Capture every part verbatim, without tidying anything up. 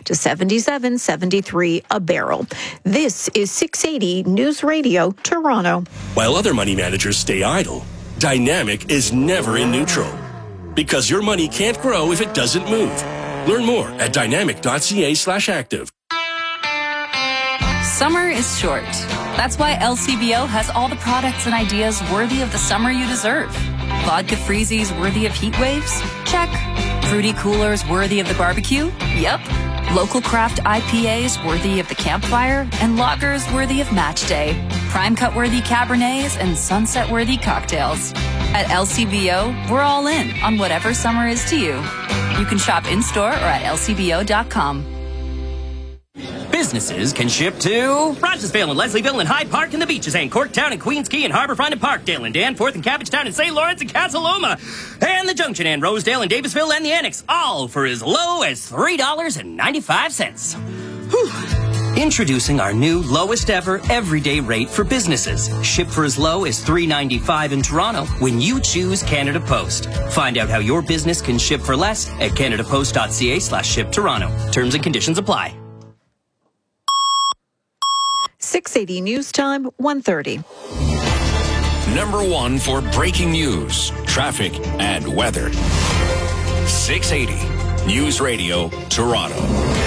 to seventy-seven seventy-three a barrel. This is six eighty News Radio Toronto. While other money managers stay idle, Dynamic is never in neutral. Because your money can't grow if it doesn't move. Learn more at dynamic.ca slash active. Summer is short. That's why L C B O has all the products and ideas worthy of the summer you deserve. Vodka freezies worthy of heat waves? Check. Fruity coolers worthy of the barbecue? Yep. Local craft I P As worthy of the campfire? And lagers worthy of match day. Prime cut worthy Cabernets and sunset worthy cocktails. At L C B O, we're all in on whatever summer is to you. You can shop in-store or at L C B O dot com. Businesses can ship to Rogersville and Leslieville and Hyde Park and the Beaches and Corktown and Queens Quay and Harbourfront and Parkdale and Danforth and Cabbagetown and Saint Lawrence and Casa Loma and the Junction and Rosedale and Davisville and the Annex, all for as low as three dollars and ninety-five cents. Whew. Introducing our new lowest ever everyday rate for businesses. Ship for as low as three dollars and ninety-five cents in Toronto when you choose Canada Post. Find out how your business can ship for less at canadapost.ca slash ship Toronto. Terms and conditions apply. six eighty News Time, one thirty. Number one for breaking news, traffic, and weather. six eighty News Radio, Toronto.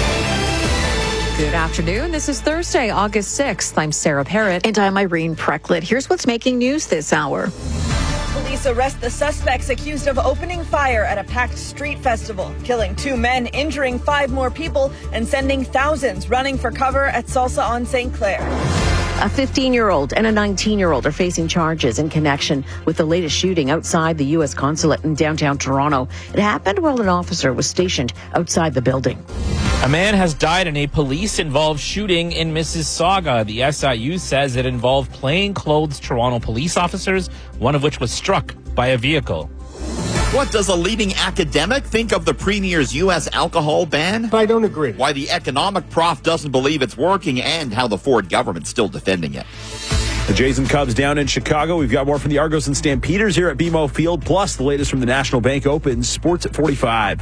Good afternoon. This is Thursday, August sixth. I'm Sarah Parrott. And I'm Irene Precklett. Here's what's making news this hour. Police arrest the suspects accused of opening fire at a packed street festival, killing two men, injuring five more people, and sending thousands running for cover at Salsa on Saint Clair. A fifteen-year-old and a nineteen-year-old are facing charges in connection with the latest shooting outside the U S consulate in downtown Toronto. It happened while an officer was stationed outside the building. A man has died in a police-involved shooting in Mississauga. The S I U says it involved plainclothes Toronto police officers, one of which was struck by a vehicle. What does a leading academic think of the Premier's U S alcohol ban? I don't agree. Why the economic prof doesn't believe it's working and how the Ford government's still defending it. The Jays and Cubs down in Chicago. We've got more from the Argos and Stampeders here at B M O Field, plus the latest from the National Bank Open. Sports at forty-five.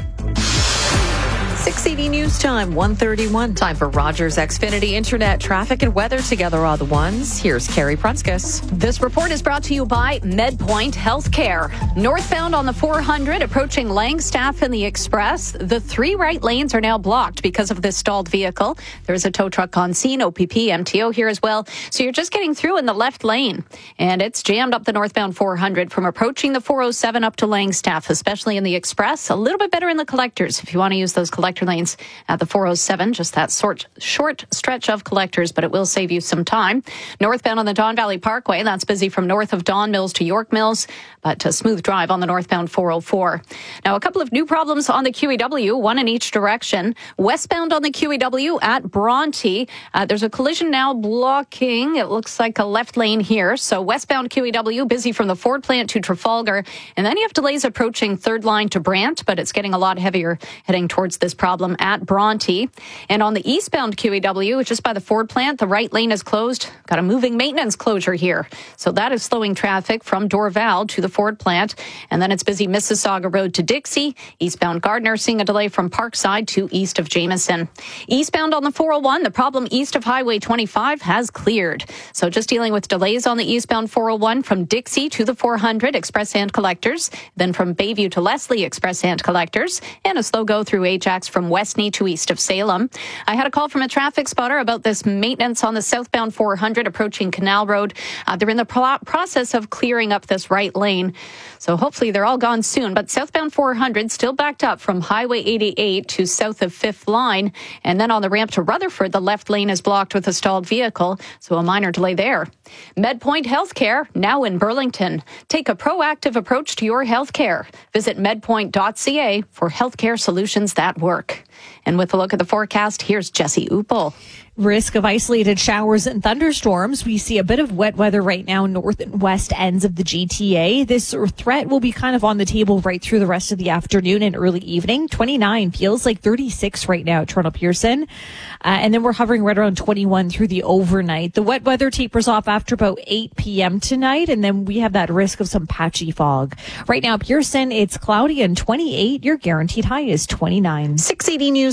six eighty News Time, one thirty-one. Time for Rogers Xfinity Internet traffic and weather together are the ones. Here's Carrie Prunskis. This report is brought to you by MedPoint Healthcare. Northbound on the four hundred, approaching Langstaff and the Express. The three right lanes are now blocked because of this stalled vehicle. There's a tow truck on scene, O P P, M T O here as well. So you're just getting through in the left lane. And it's jammed up the northbound four hundred from approaching the four oh seven up to Langstaff, especially in the Express. A little bit better in the collectors if you want to use those collector lanes at the four oh seven, just that short, short stretch of collectors, but it will save you some time. Northbound on the Don Valley Parkway, that's busy from north of Don Mills to York Mills, but a smooth drive on the northbound four oh four. Now, a couple of new problems on the Q E W, one in each direction. Westbound on the Q E W at Bronte, uh, there's a collision now blocking, it looks like a left lane here. So westbound Q E W, busy from the Ford plant to Trafalgar, and then you have delays approaching third line to Brant, but it's getting a lot heavier heading towards this problem at Bronte. And on the eastbound Q E W, just by the Ford plant, the right lane is closed. Got a moving maintenance closure here. So that is slowing traffic from Dorval to the Ford plant. And then it's busy Mississauga Road to Dixie. Eastbound Gardner seeing a delay from Parkside to east of Jameson. Eastbound on the four oh one, the problem east of Highway twenty-five has cleared. So just dealing with delays on the eastbound four oh one from Dixie to the four hundred, express and collectors. Then from Bayview to Leslie, express and collectors. And a slow go through Ajax from Westney to east of Salem. I had a call from a traffic spotter about this maintenance on the southbound four hundred approaching Canal Road. Uh, they're in the pro- process of clearing up this right lane. So hopefully they're all gone soon. But southbound four hundred still backed up from Highway eighty-eight to south of fifth line. And then on the ramp to Rutherford, the left lane is blocked with a stalled vehicle. So a minor delay there. MedPoint Healthcare, now in Burlington. Take a proactive approach to your healthcare. Visit medpoint dot c a for healthcare solutions that work. And with a look at the forecast, here's Jesse Uppel. Risk of isolated showers and thunderstorms. We see a bit of wet weather right now, north and west ends of the G T A. This threat will be kind of on the table right through the rest of the afternoon and early evening. twenty-nine feels like thirty-six right now at Toronto Pearson. Uh, and then we're hovering right around twenty-one through the overnight. The wet weather tapers off after about eight p.m. tonight, and then we have that risk of some patchy fog. Right now, Pearson, it's cloudy and twenty-eight. Your guaranteed high is twenty-nine. six eighty News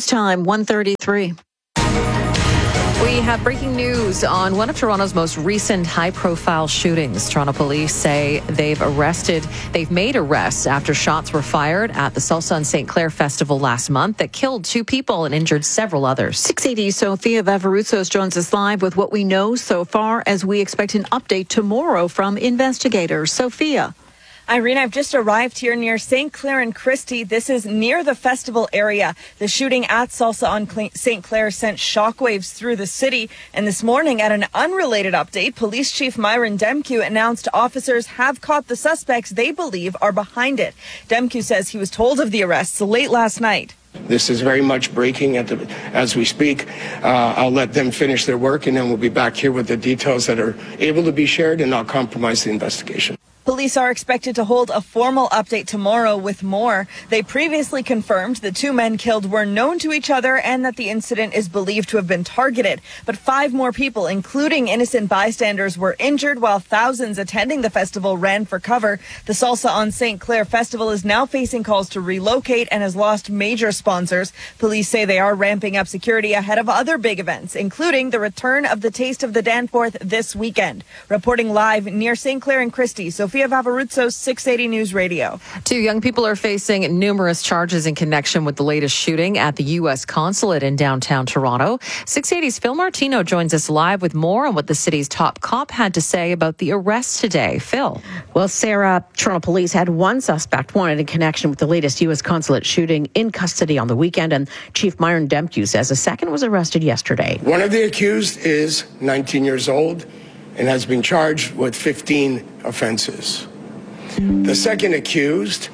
News time, one thirty-three. We have breaking news on one of Toronto's most recent high-profile shootings. Toronto police say they've arrested, they've made arrests after shots were fired at the Salsa on Saint Clair Festival last month that killed two people and injured several others. six eighty, Sophia Vavarutsos joins us live with what we know so far as we expect an update tomorrow from investigators. Sophia. Irene, I've just arrived here near Saint Clair and Christie. This is near the festival area. The shooting at Salsa on Saint Clair sent shockwaves through the city. And this morning, at an unrelated update, Police Chief Myron Demkiw announced officers have caught the suspects they believe are behind it. Demkiw says he was told of the arrests late last night. This is very much breaking at the, as we speak. Uh, I'll let them finish their work, and then we'll be back here with the details that are able to be shared and not compromise the investigation. Police are expected to hold a formal update tomorrow with more. They previously confirmed the two men killed were known to each other and that the incident is believed to have been targeted. But five more people, including innocent bystanders, were injured while thousands attending the festival ran for cover. The Salsa on Saint Clair Festival is now facing calls to relocate and has lost major sponsors. Police say they are ramping up security ahead of other big events, including the return of the Taste of the Danforth this weekend. Reporting live near Saint Clair and Christie, Sophia Vavarutsos, six eighty News Radio. Two young people are facing numerous charges in connection with the latest shooting at the U S consulate in downtown Toronto. six eighty's Phil Martino joins us live with more on what the city's top cop had to say about the arrest today. Phil. Well, Sarah, Toronto police had one suspect wanted in connection with the latest U S consulate shooting in custody on the weekend, and Chief Myron Demkiw says a second was arrested yesterday. One of the accused is nineteen years old and has been charged with fifteen offenses. The second accused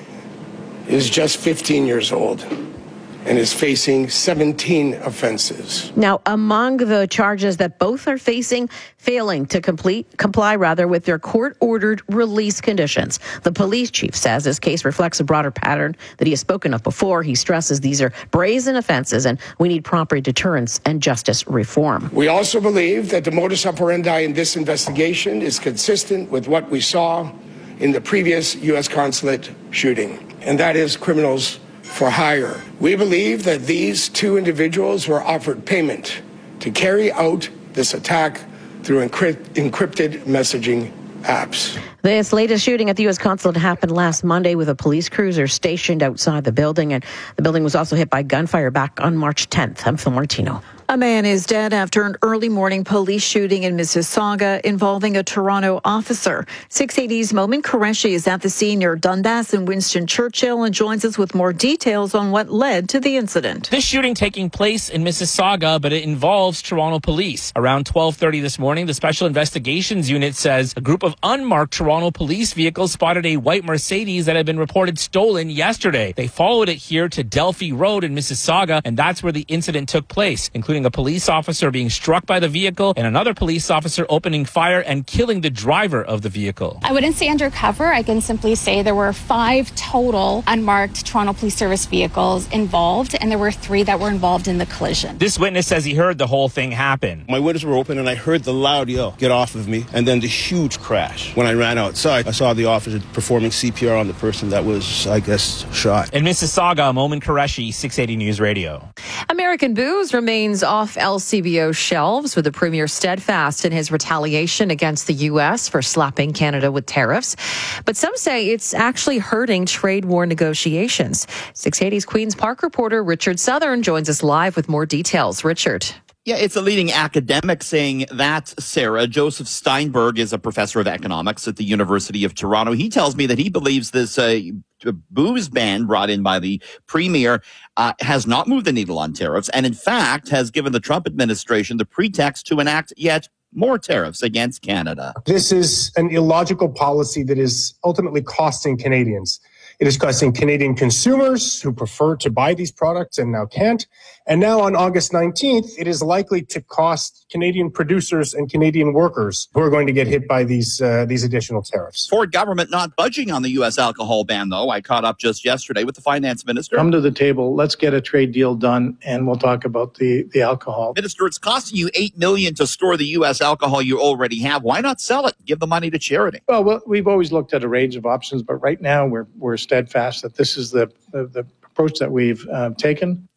is just fifteen years old and is facing seventeen offenses. Now, among the charges that both are facing, failing to complete comply rather with their court-ordered release conditions. The police chief says this case reflects a broader pattern that he has spoken of before. He stresses these are brazen offenses and we need proper deterrence and justice reform. We also believe that the modus operandi in this investigation is consistent with what we saw in the previous U S consulate shooting, and that is criminals for hire. We believe that these two individuals were offered payment to carry out this attack through encrypt- encrypted messaging apps. This latest shooting at the U S consulate happened last Monday with a police cruiser stationed outside the building, and the building was also hit by gunfire back on March tenth. I'm Phil Martino. A man is dead after an early morning police shooting in Mississauga involving a Toronto officer. six eighty's Momin Qureshi is at the scene near Dundas and Winston Churchill and joins us with more details on what led to the incident. This shooting taking place in Mississauga, but it involves Toronto police. Around twelve thirty this morning, the Special Investigations Unit says a group of unmarked Toronto police vehicles spotted a white Mercedes that had been reported stolen yesterday. They followed it here to Delphi Road in Mississauga, and that's where the incident took place, including a police officer being struck by the vehicle and another police officer opening fire and killing the driver of the vehicle. I wouldn't say undercover. I can simply say there were five total unmarked Toronto Police Service vehicles involved, and there were three that were involved in the collision. This witness says he heard the whole thing happen. My windows were open and I heard the loud yell, "Get off of me," and then the huge crash. When I ran outside, I saw the officer performing C P R on the person that was, I guess, shot. In Mississauga, Momin Qureshi, six eighty News Radio. American booze remains off L C B O shelves, with the premier steadfast in his retaliation against the U S for slapping Canada with tariffs. But some say it's actually hurting trade war negotiations. six eighty's Queen's Park reporter Richard Southern joins us live with more details. Richard. Yeah, it's a leading academic saying that, Sarah. Joseph Steinberg is a professor of economics at the University of Toronto. He tells me that he believes this uh, booze ban brought in by the premier uh, has not moved the needle on tariffs, and in fact has given the Trump administration the pretext to enact yet more tariffs against Canada. This is an illogical policy that is ultimately costing Canadians. It is costing Canadian consumers who prefer to buy these products and now can't. And now on August nineteenth, it is likely to cost Canadian producers and Canadian workers who are going to get hit by these uh, these additional tariffs. Ford government not budging on the U S alcohol ban, though. I caught up just yesterday with the finance minister. Come to the table. Let's get a trade deal done, and we'll talk about the, the alcohol. Minister, it's costing you eight million dollars to store the U S alcohol you already have. Why not sell it? Give the money to charity. Well, well we've always looked at a range of options, but right now we're we're steadfast that this is the the, the approach that we've uh, taken.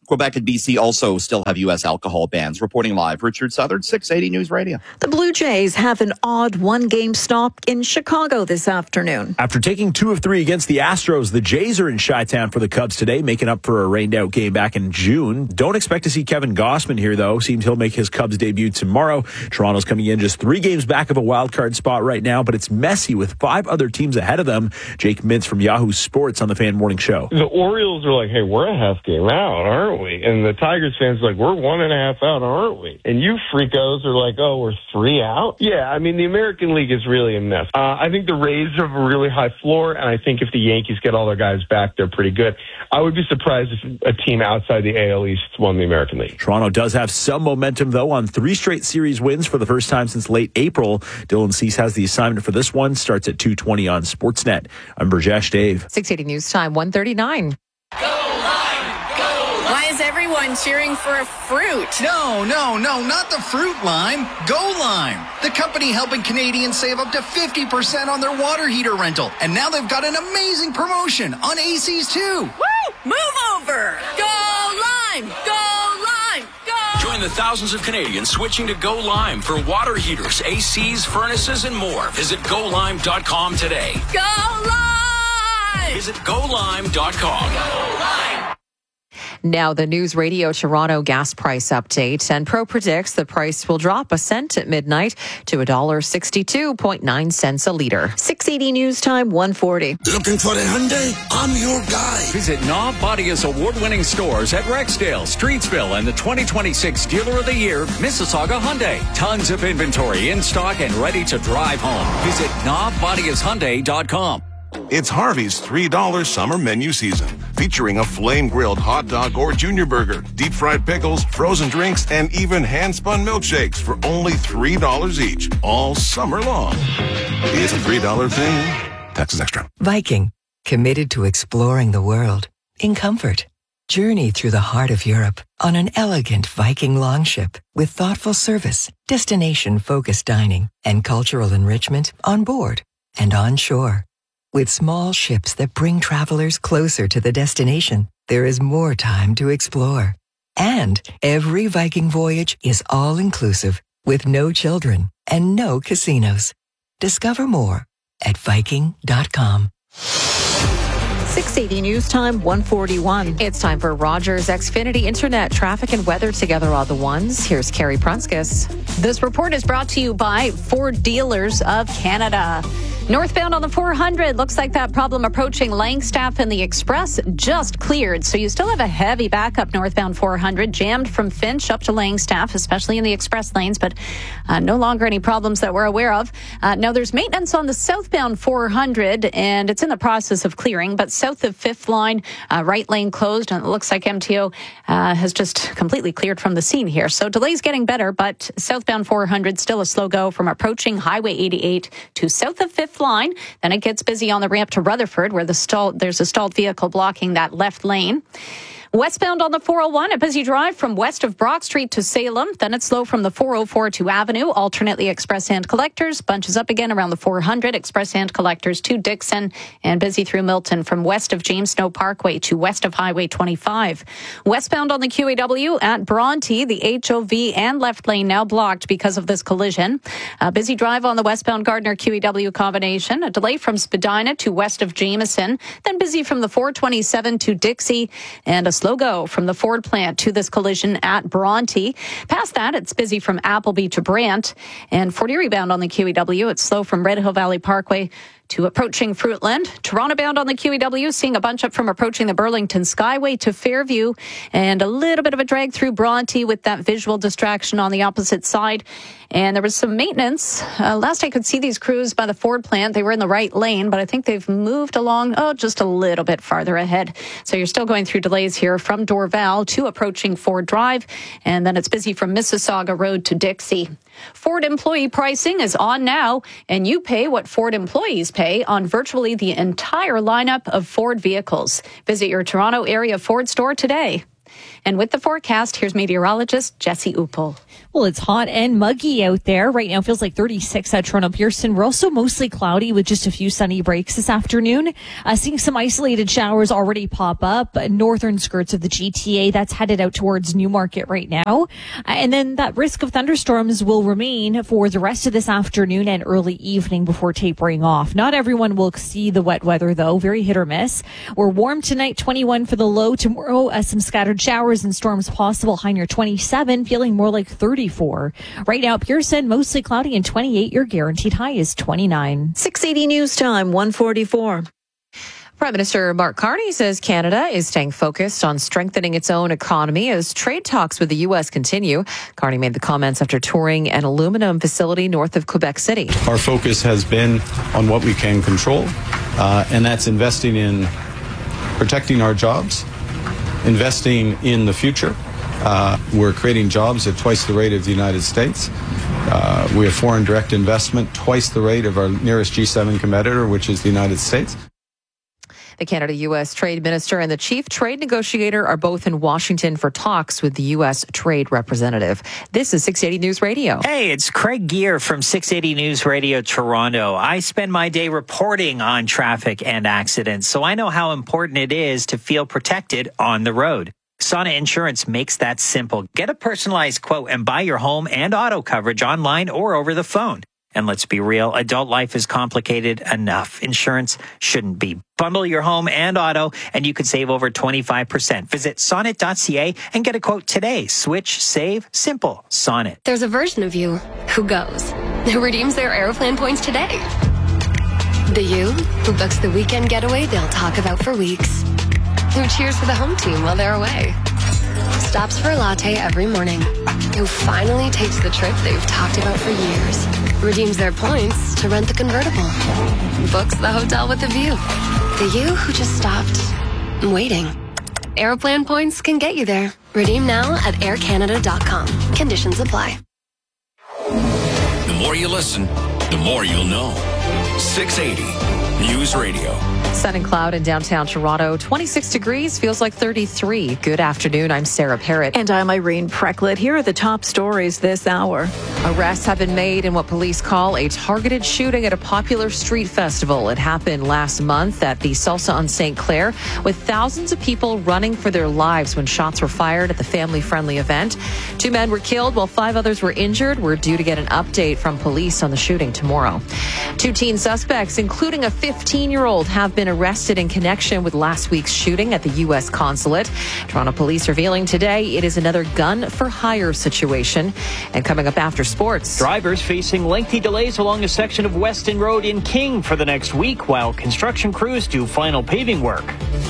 Quebec and B C also still have U S alcohol bans. Reporting live, Richard Southern, six eighty News Radio. The Blue Jays have an odd one-game stop in Chicago this afternoon. After taking two of three against the Astros, the Jays are in Chi-Town for the Cubs today, making up for a rained-out game back in June. Don't expect to see Kevin Gausman here, though. Seems he'll make his Cubs debut tomorrow. Toronto's coming in just three games back of a wild-card spot right now, but it's messy with five other teams ahead of them. Jake Mintz from Yahoo Sports on the Fan Morning Show. The Orioles are like, hey, we're a half game out, aren't we? And the Tigers fans are like, we're one and a half out, aren't we? And you freakos are like, oh, we're three out? Yeah, I mean, the American League is really a mess. Uh, I think the Rays have a really high floor, and I think if the Yankees get all their guys back, they're pretty good. I would be surprised if a team outside the A L East won the American League. Toronto does have some momentum, though, on three straight series wins for the first time since late April. Dylan Cease has the assignment for this one. Starts at two twenty on Sportsnet. I'm Burjesh Dave. six eighty News Time, one thirty-nine. Why is everyone cheering for a fruit? No, no, no, not the fruit lime. Go Lime, the company helping Canadians save up to fifty percent on their water heater rental. And now they've got an amazing promotion on A Cs too. Woo! Move over! Go Lime! Go Lime! Go! Join the thousands of Canadians switching to Go Lime for water heaters, A Cs, furnaces, and more. Visit go lime dot com today. Go Lime! Visit go lime dot com. Go Lime! Now, the News Radio Toronto gas price update. Enpro predicts the price will drop a cent at midnight to one dollar sixty-two point nine cents a litre. six eighty News Time, one forty. Looking for a Hyundai? I'm your guy. Visit Knob Bodia's award-winning stores at Rexdale, Streetsville, and the twenty twenty-six Dealer of the Year, Mississauga Hyundai. Tons of inventory in stock and ready to drive home. Visit knob bodias hyundai dot com. It's Harvey's three dollar summer menu season, featuring a flame-grilled hot dog or junior burger, deep-fried pickles, frozen drinks, and even hand-spun milkshakes for only three dollars each, all summer long. It's a three dollar thing. Taxes extra. Viking, committed to exploring the world in comfort. Journey through the heart of Europe on an elegant Viking longship with thoughtful service, destination-focused dining, and cultural enrichment on board and on shore. With small ships that bring travelers closer to the destination, there is more time to explore. And every Viking voyage is all-inclusive with no children and no casinos. Discover more at viking dot com. six eighty News Time, one forty-one. It's time for Rogers Xfinity Internet traffic and weather together on the ones. Here's Carrie Prunskis. This report is brought to you by Ford Dealers of Canada. Northbound on the four hundred, looks like that problem approaching Langstaff and the Express just cleared. So you still have a heavy backup northbound four hundred, jammed from Finch up to Langstaff, especially in the Express lanes, but uh, no longer any problems that we're aware of. Uh, now there's maintenance on the southbound four hundred, and it's in the process of clearing, but south of fifth line, uh, right lane closed, and it looks like M T O uh, has just completely cleared from the scene here. So delays getting better, but southbound four hundred still a slow go from approaching Highway eighty-eight to south of fifth line. Then it gets busy on the ramp to Rutherford, where the stall, there's a stalled vehicle blocking that left lane. Westbound on the four oh one, a busy drive from west of Brock Street to Salem. Then it's slow from the four oh four to Avenue, alternately express and collectors. Bunches up again around the four hundred, express and collectors to Dixon. And busy through Milton from west of James Snow Parkway to west of Highway twenty-five. Westbound on the Q A W at Bronte, the H O V and left lane now blocked because of this collision. A busy drive on the westbound Gardner Q A W combination. A delay from Spadina to west of Jameson. Then busy from the four twenty-seven to Dixie. And a slow go from the Ford plant to this collision at Bronte. Past that, it's busy from Appleby to Brant. And forty rebound on the Q E W. It's slow from Red Hill Valley Parkway to approaching Fruitland. Toronto bound on the Q E W, seeing a bunch up from approaching the Burlington Skyway to Fairview, and a little bit of a drag through Bronte with that visual distraction on the opposite side. And there was some maintenance. Uh, last I could see these crews by the Ford plant, they were in the right lane, but I think they've moved along, oh, just a little bit farther ahead. So you're still going through delays here from Dorval to approaching Ford Drive, and then it's busy from Mississauga Road to Dixie. Ford employee pricing is on now, and you pay what Ford employees pay on virtually the entire lineup of Ford vehicles. Visit your Toronto area Ford store today. And with the forecast, here's meteorologist Jesse Uppel. Well, it's hot and muggy out there. Right now, it feels like thirty-six at Toronto Pearson. We're also mostly cloudy with just a few sunny breaks this afternoon. Uh, seeing some isolated showers already pop up. Northern skirts of the G T A, that's headed out towards Newmarket right now. Uh, and then that risk of thunderstorms will remain for the rest of this afternoon and early evening before tapering off. Not everyone will see the wet weather, though. Very hit or miss. We're warm tonight, twenty-one for the low. Tomorrow, uh, some scattered showers and storms possible. High near twenty-seven, feeling more like thirty-four. Right now, Pearson, mostly cloudy and twenty-eight. Your guaranteed high is twenty-nine. six eighty news time, one forty-four. Prime Minister Mark Carney says Canada is staying focused on strengthening its own economy as trade talks with the U S continue. Carney made the comments after touring an aluminum facility north of Quebec City. Our focus has been on what we can control, uh, and that's investing in protecting our jobs, investing in the future. Uh, we're creating jobs at twice the rate of the United States. Uh, we have foreign direct investment twice the rate of our nearest G seven competitor, which is the United States. The Canada-U S trade minister and the chief trade negotiator are both in Washington for talks with the U S trade representative. This is six eighty News Radio. Hey, it's Craig Gear from six eighty News Radio Toronto. I spend my day reporting on traffic and accidents, so I know how important it is to feel protected on the road. Sonnet Insurance makes that simple. Get a personalized quote and buy your home and auto coverage online or over the phone. And let's be real, adult life is complicated enough. Insurance shouldn't be. Bundle your home and auto, and you could save over twenty-five percent. Visit sonnet dot c a and get a quote today. Switch, save, simple. Sonnet. There's a version of you who goes, who redeems their Aeroplan points today. The you who books the weekend getaway they'll talk about for weeks. Who cheers for the home team while they're away. Stops for a latte every morning. Who finally takes the trip they've talked about for years. Redeems their points to rent the convertible. Books the hotel with a view. The you who just stopped waiting. Aeroplan points can get you there. Redeem now at air canada dot com. Conditions apply. The more you listen, the more you'll know. six eighty News Radio. Sun and cloud in downtown Toronto. twenty-six degrees, feels like thirty-three. Good afternoon. I'm Sarah Parrott. And I'm Irene Precklett. Here are the top stories this hour. Arrests have been made in what police call a targeted shooting at a popular street festival. It happened last month at the Salsa on Saint Clair, with thousands of people running for their lives when shots were fired at the family-friendly event. Two men were killed while five others were injured. We're due to get an update from police on the shooting tomorrow. Two teen suspects, including a fifteen-year-old, have been arrested in connection with last week's shooting at the U S consulate. Toronto police revealing today it is another gun for hire situation. And coming up after sports. Drivers facing lengthy delays along a section of Weston Road in King for the next week while construction crews do final paving work.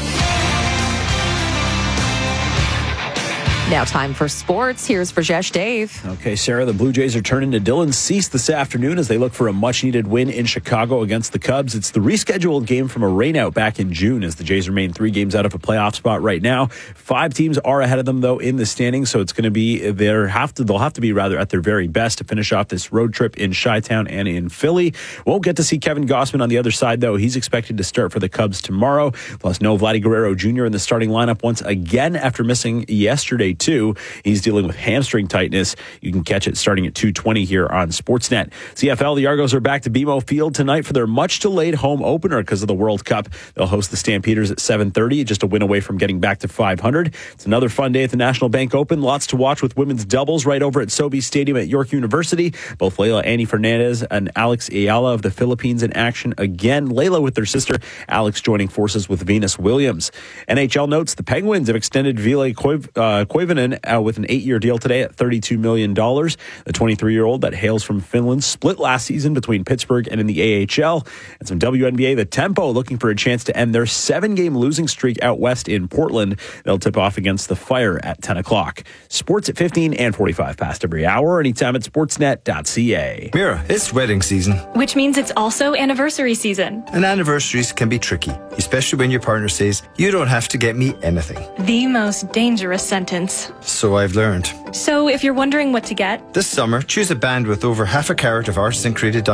Now time for sports. Here's Rajesh Dave. Okay, Sarah, the Blue Jays are turning to Dylan Cease this afternoon as they look for a much-needed win in Chicago against the Cubs. It's the rescheduled game from a rainout back in June as the Jays remain three games out of a playoff spot right now. Five teams are ahead of them, though, in the standings, so it's going to be, they're have to, they'll have to be rather at their very best to finish off this road trip in Chi-Town and in Philly. Won't get to see Kevin Gausman on the other side, though. He's expected to start for the Cubs tomorrow. Plus, no Vladdy Guerrero Junior in the starting lineup once again after missing yesterday, too. He's dealing with hamstring tightness. You can catch it starting at two twenty here on Sportsnet. C F L, the Argos are back to B M O Field tonight for their much-delayed home opener because of the World Cup. They'll host the Stampeders at seven thirty, just a win away from getting back to five hundred. It's another fun day at the National Bank Open. Lots to watch with women's doubles right over at Sobeys Stadium at York University. Both Layla Annie Fernandez and Alex Ayala of the Philippines in action again. Layla with their sister, Alex, joining forces with Venus Williams. N H L notes the Penguins have extended Ville Koivunen uh, with an eight-year deal today at thirty-two million dollars. The twenty-three-year-old that hails from Finland split last season between Pittsburgh and in the A H L. And some W N B A, the Tempo looking for a chance to end their seven-game losing streak out west in Portland. They'll tip off against the Fire at ten o'clock. Sports at fifteen and forty-five past every hour, anytime at sportsnet dot c a. Mira, it's wedding season. Which means it's also anniversary season. And anniversaries can be tricky, especially when your partner says, you don't have to get me anything. The most dangerous sentence. So I've learned. So if you're wondering what to get, this summer, choose a band with over half a carat of artisan created diamonds.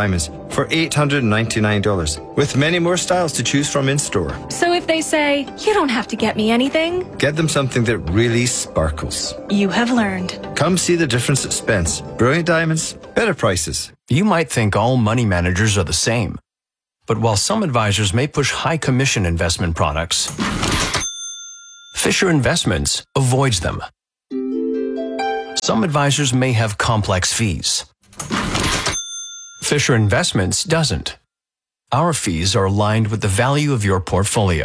for eight hundred ninety-nine dollars, with many more styles to choose from in-store. So if they say, you don't have to get me anything, Get them something that really sparkles. you have learned. Come see the difference at Spence. Brilliant diamonds, better prices. You might think all money managers are the same. But while some advisors may push high commission investment products, Fisher Investments avoids them. Some advisors may have complex fees. Fisher Investments doesn't. Our fees are aligned with the value of your portfolio.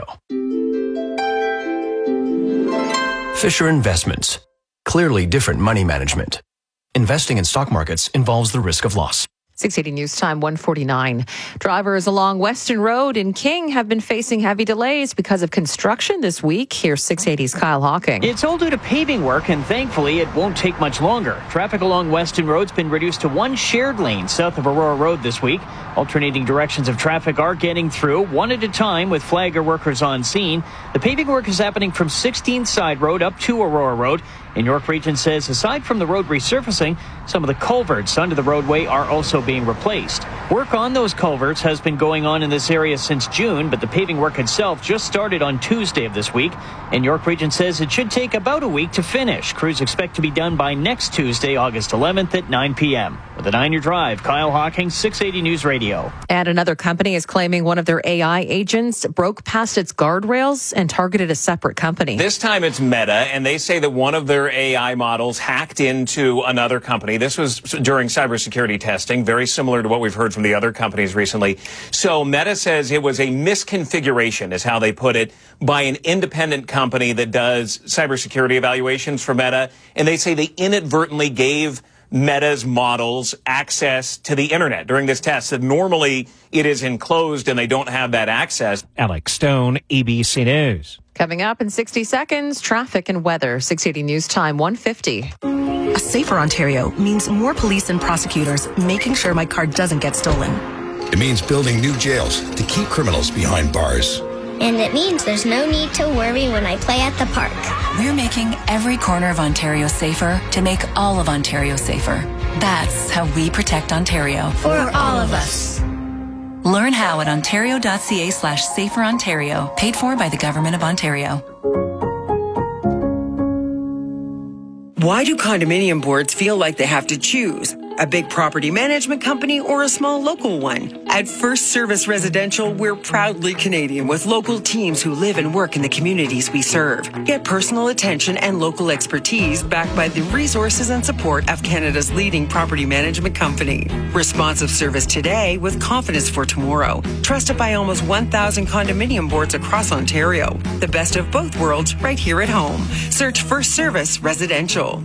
Fisher Investments. Clearly different money management. Investing in stock markets involves the risk of loss. six eighty News Time, one forty-nine. Drivers along Weston Road in King have been facing heavy delays because of construction this week. Here's six eighty's Kyle Hawking. It's all due to paving work, and thankfully it won't take much longer. Traffic along Weston Road's been reduced to one shared lane south of Aurora Road this week. Alternating directions of traffic are getting through, one at a time, with flagger workers on scene. The paving work is happening from sixteenth Side Road up to Aurora Road. And York Region says aside from the road resurfacing, some of the culverts under the roadway are also being replaced. Work on those culverts has been going on in this area since June, but the paving work itself just started on Tuesday of this week. And York Region says it should take about a week to finish. Crews expect to be done by next Tuesday, August eleventh at nine p.m. With a nine-year drive, Kyle Hawking, six eighty News Radio. And another company is claiming one of their A I agents broke past its guardrails and targeted a separate company. This time it's Meta, and they say that one of their A I models hacked into another company. This was during cybersecurity testing, very similar to what we've heard from the other companies recently. So Meta says it was a misconfiguration, is how they put it, by an independent company that does cybersecurity evaluations for Meta. And they say they inadvertently gave Meta's models access to the internet during this test, that normally it is enclosed and they don't have that access. Alex Stone, A B C News. Coming up in sixty seconds, traffic and weather. six eighty News Time, one fifty. A safer Ontario means more police and prosecutors making sure my car doesn't get stolen. It means building new jails to keep criminals behind bars. And it means there's no need to worry when I play at the park. We're making every corner of Ontario safer to make all of Ontario safer. That's how we protect Ontario. For all of us. Learn how at ontario.ca slash safer Ontario. Paid for by the Government of Ontario. Why do condominium boards feel like they have to choose? A big property management company or a small local one? At First Service Residential, we're proudly Canadian with local teams who live and work in the communities we serve. Get personal attention and local expertise backed by the resources and support of Canada's leading property management company. Responsive service today with confidence for tomorrow. Trusted by almost one thousand condominium boards across Ontario. The best of both worlds right here at home. Search First Service Residential.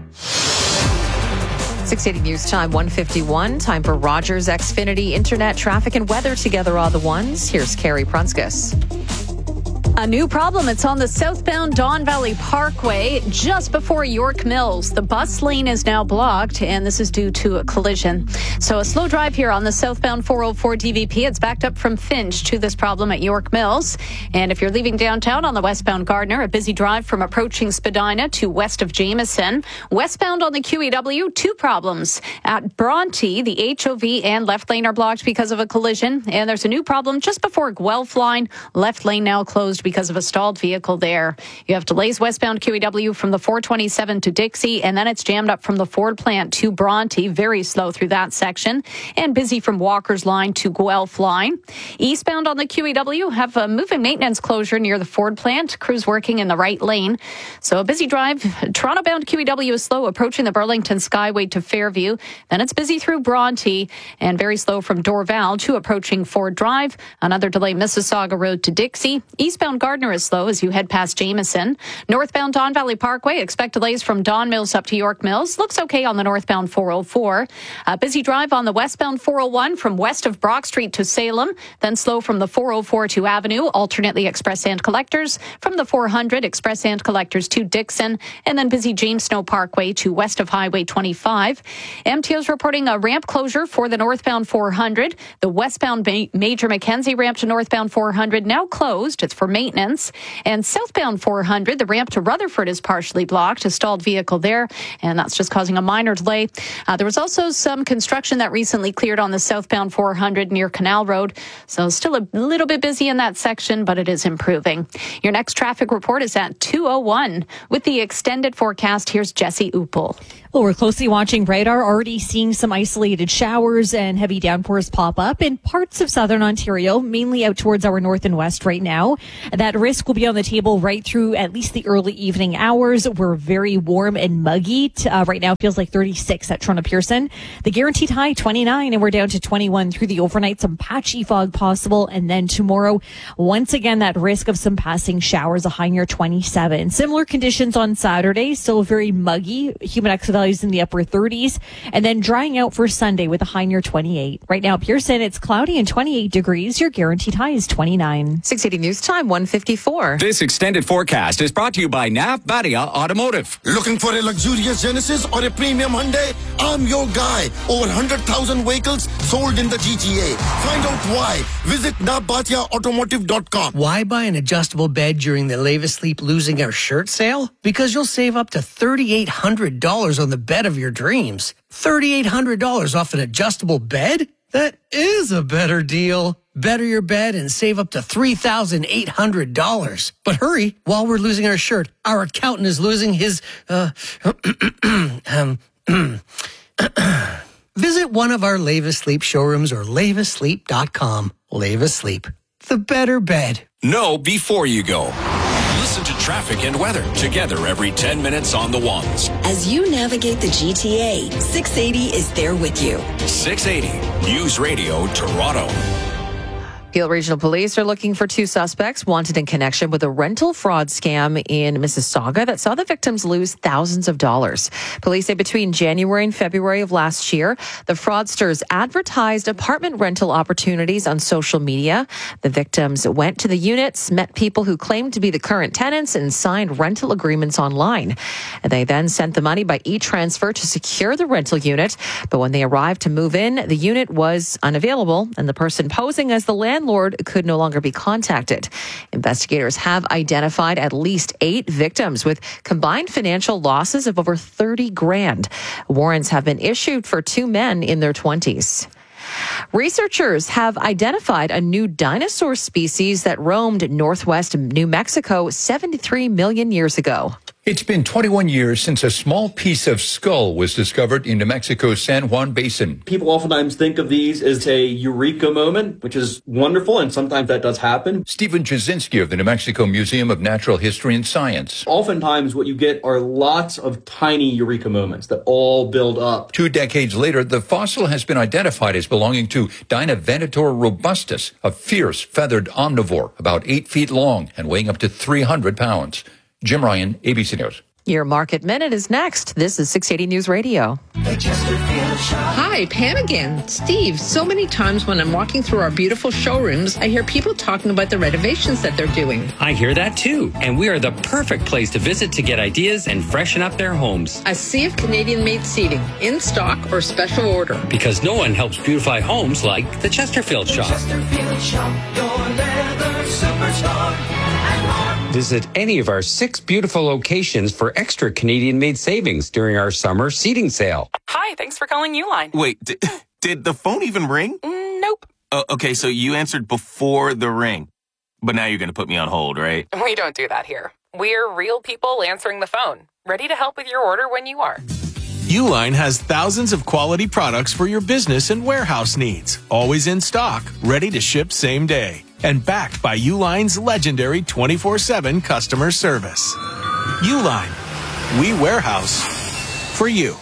six eighty News Time, one fifty-one. Time for Rogers Xfinity Internet, traffic and weather together all the ones. Here's Carrie Prunskis. A new problem. It's on the southbound Don Valley Parkway just before York Mills. The bus lane is now blocked, and this is due to a collision. So a slow drive here on the southbound four oh four D V P. It's backed up from Finch to this problem at York Mills. And if you're leaving downtown on the westbound Gardner, a busy drive from approaching Spadina to west of Jameson. Westbound on the Q E W, two problems. At Bronte, the H O V and left lane are blocked because of a collision. And there's a new problem just before Guelph line. Left lane now closed because of a stalled vehicle there. You have delays westbound Q E W from the four twenty-seven to Dixie, and then it's jammed up from the Ford plant to Bronte. Very slow through that section, and busy from Walker's line to Guelph line. Eastbound on the Q E W have a moving maintenance closure near the Ford plant. Crews working in the right lane. So a busy drive. Toronto-bound Q E W is slow approaching the Burlington Skyway to Fairview. Then it's busy through Bronte and very slow from Dorval to approaching Ford Drive. Another delay Mississauga Road to Dixie. Eastbound Gardner is slow as you head past Jameson. Northbound Don Valley Parkway, expect delays from Don Mills up to York Mills. Looks okay on the northbound four oh four. A busy drive on the westbound four oh one from west of Brock Street to Salem. Then slow from the four oh four to Avenue, alternately express and collectors. From the four hundred, express and collectors to Dixon. And then busy James Snow Parkway to west of Highway twenty-five. M T O's reporting a ramp closure for the northbound four hundred. The westbound Major Mackenzie ramp to northbound four hundred now closed. It's for maintenance maintenance. And southbound four hundred, the ramp to Rutherford is partially blocked, a stalled vehicle there, and that's just causing a minor delay. Uh, there was also some construction that recently cleared on the southbound four hundred near Canal Road, so still a little bit busy in that section, but it is improving. Your next traffic report is at two oh one. With the extended forecast, here's Jesse Upel. Well, we're closely watching radar, already seeing some isolated showers and heavy downpours pop up in parts of southern Ontario, mainly out towards our north and west right now. That risk will be on the table right through at least the early evening hours. We're very warm and muggy. Uh, right now it feels like thirty-six at Toronto Pearson. The guaranteed high twenty-nine, and we're down to twenty-one through the overnight. Some patchy fog possible. And then tomorrow, once again, that risk of some passing showers, a high near twenty-seven. Similar conditions on Saturday, still very muggy. Humid values in the upper thirties, and then drying out for Sunday with a high near twenty-eight. Right now, Pearson, it's cloudy and twenty-eight degrees. Your guaranteed high is twenty-nine. six eighty News Time, one fifty-four. This extended forecast is brought to you by Nav Badia Automotive. Looking for a luxurious Genesis or a premium Hyundai? I'm your guy. Over one hundred thousand vehicles sold in the G T A. Find out why. Visit nav badia automotive dot com. Why buy an adjustable bed during the Leva Sleep Losing Our Shirt sale? Because you'll save up to three thousand eight hundred dollars on the bed of your dreams. three thousand eight hundred dollars off an adjustable bed? That is a better deal. Better your bed and save up to three thousand eight hundred dollars. But hurry, while we're losing our shirt, our accountant is losing his, uh, um, visit one of our Leva Sleep showrooms or leva sleep dot com. Leva Sleep, the better bed. Know before you go. Listen to traffic and weather together every ten minutes on the ones. As you navigate the G T A, six eighty is there with you. six eighty News Radio Toronto. Peel Regional Police are looking for two suspects wanted in connection with a rental fraud scam in Mississauga that saw the victims lose thousands of dollars. Police say between January and February of last year, the fraudsters advertised apartment rental opportunities on social media. The victims went to the units, met people who claimed to be the current tenants, and signed rental agreements online. And they then sent the money by e-transfer to secure the rental unit. But when they arrived to move in, the unit was unavailable, and the person posing as the landlord could no longer be contacted. Investigators have identified at least eight victims with combined financial losses of over thirty grand. Warrants have been issued for two men in their twenties. Researchers have identified a new dinosaur species that roamed northwest New Mexico seventy-three million years ago. It's been twenty-one years since a small piece of skull was discovered in New Mexico's San Juan Basin. People oftentimes think of these as a eureka moment, which is wonderful, and sometimes that does happen. Stephen Jasinski of the New Mexico Museum of Natural History and Science. Oftentimes what you get are lots of tiny eureka moments that all build up. Two decades later, the fossil has been identified as belonging to Dinovenator robustus, a fierce feathered omnivore, about eight feet long and weighing up to three hundred pounds. Jim Ryan, A B C News. Your Market Minute is next. This is six eighty News Radio. Hi, Pam again. Steve, so many times when I'm walking through our beautiful showrooms, I hear people talking about the renovations that they're doing. I hear that too, and we are the perfect place to visit to get ideas and freshen up their homes. A sea of Canadian-made seating, in stock or special order. Because no one helps beautify homes like the Chesterfield Shop. Chesterfield Shop, your leather superstar. Visit any of our six beautiful locations for extra Canadian-made savings during our summer seating sale. Hi, thanks for calling Uline. Wait, did, did the phone even ring? Mm, nope. Uh, okay, so you answered before the ring. But now you're going to put me on hold, right? We don't do that here. We're real people answering the phone, ready to help with your order when you are. Uline has thousands of quality products for your business and warehouse needs. Always in stock, ready to ship same day. And backed by Uline's legendary twenty-four seven customer service. Uline, we warehouse for you.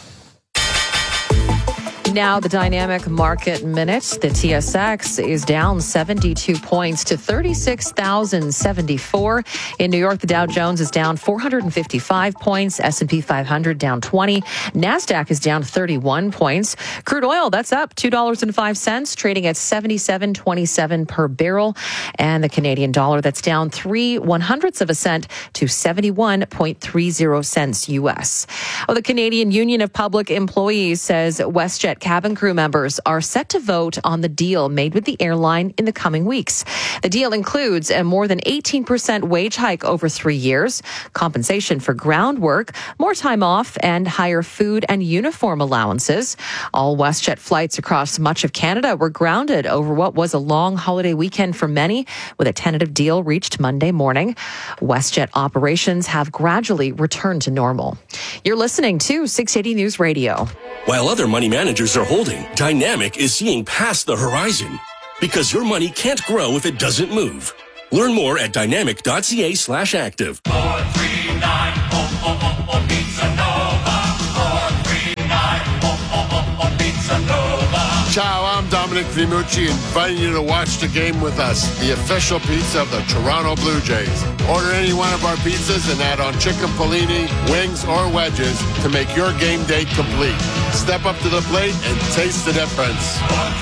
Now the dynamic market minute. The T S X is down seventy-two points to thirty-six thousand seventy-four. In New York, the Dow Jones is down four hundred fifty-five points. S and P five hundred down twenty. NASDAQ is down thirty-one points. Crude oil, that's up two dollars and five cents, trading at seventy-seven twenty-seven per barrel. And the Canadian dollar, that's down three one hundredths of a cent to seventy-one point three zero cents U S. Well, the Canadian Union of Public Employees says WestJet cabin crew members are set to vote on the deal made with the airline in the coming weeks. The deal includes a more than eighteen percent wage hike over three years, compensation for ground work, more time off, and higher food and uniform allowances. All WestJet flights across much of Canada were grounded over what was a long holiday weekend for many, with a tentative deal reached Monday morning. WestJet operations have gradually returned to normal. You're listening to six eighty News Radio. While other money managers are holding, Dynamic is seeing past the horizon. Because your money can't grow if it doesn't move. Learn more at dynamic.ca slash active. four three nine, oh, oh, oh, oh, Pizza Nova. four three nine, oh, oh, oh, oh, Pizza Nova. Ciao, I'm Dominic Vimucci, inviting you to watch the game with us, the official pizza of the Toronto Blue Jays. Order any one of our pizzas and add on chicken polini, wings, or wedges to make your game day complete. Step up to the plate and taste the difference.